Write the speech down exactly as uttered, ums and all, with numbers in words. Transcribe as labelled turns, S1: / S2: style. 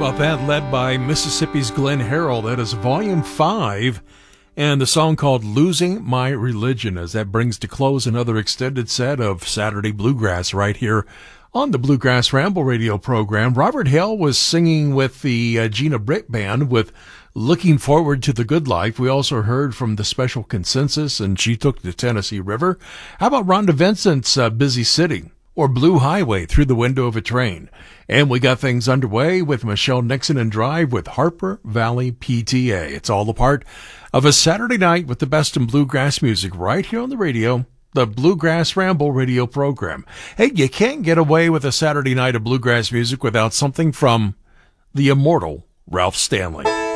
S1: about that? Led by Mississippi's Glenn Harrell. That is Volume five, and the song called Losing My Religion, as that brings to close another extended set of Saturday Bluegrass right here on the Bluegrass Ramble radio program. Robert Hale was singing with the uh, Gina Britt Band with Looking Forward to the Good Life. We also heard from the Special Consensus, and She Took the Tennessee River. How about Rhonda Vincent's uh, Busy City, or Blue Highway, Through the Window of a Train? And we got things underway with Michelle Nixon and Drive with Harper Valley P T A. It's all a part of a Saturday night with the best in bluegrass music right here on the radio, the Bluegrass Ramble radio program. Hey, you can't get away with a Saturday night of bluegrass music without something from the immortal Ralph Stanley.